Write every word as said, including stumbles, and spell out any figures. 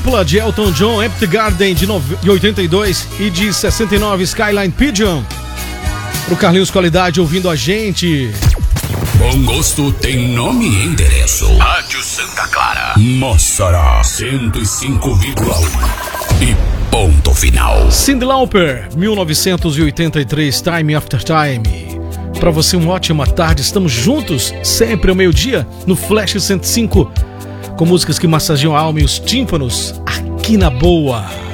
De Elton John, Empty Garden de, nove... de oitenta e dois e de sessenta e nove, Skyline Pigeon. Pro Carlinhos Qualidade ouvindo a gente. Bom gosto tem nome e endereço. Rádio Santa Clara, Mossoró, cento e cinco vírgula um. E ponto final. Cyndi Lauper, mil novecentos e oitenta e três, Time After Time. Pra você uma ótima tarde, estamos juntos sempre ao meio-dia no Flash cento e cinco, com músicas que massageiam a alma e os tímpanos aqui na boa.